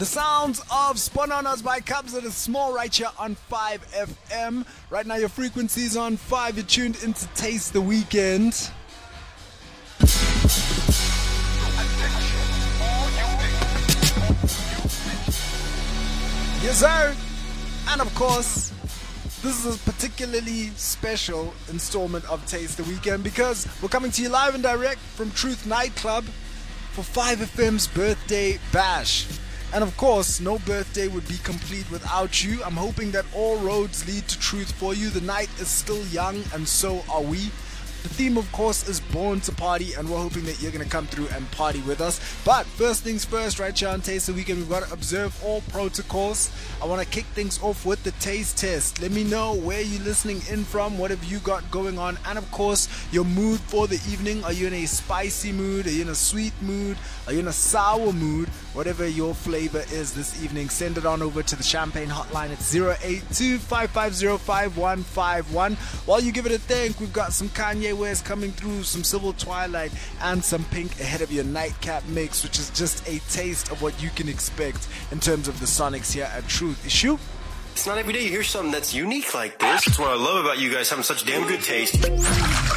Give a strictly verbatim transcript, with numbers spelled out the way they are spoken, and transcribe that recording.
The sounds of Spononas by Cubs at a small right here on five F M. Right now your frequency is on five. You're tuned into Taste the Weekend. Yes, sir. And of course, this is a particularly special installment of Taste the Weekend because we're coming to you live and direct from Truth Nightclub for five F M's birthday bash. And of course, no birthday would be complete without you. I'm hoping that all roads lead to truth for you. The night is still young, and so are we. The theme, of course, is Born to Party, and we're hoping that you're going to come through and party with us. But first things first, right here on Taste the Weekend, we've got to observe all protocols. I want to kick things off with the taste test. Let me know where you're listening in from, what have you got going on, and of course, your mood for the evening. Are you in a spicy mood? Are you in a sweet mood? Are you in a sour mood? Whatever your flavor is this evening, send it on over to the Champagne hotline at zero eight two, five five zero, five one five one. While you give it a think, we've got some Kanye West coming through, some Civil Twilight, and some Pink ahead of your nightcap mix, which is just a taste of what you can expect in terms of the Sonics here at Truth. Issue? It's not every day you hear something that's unique like this. That's what I love about you guys having such damn good taste.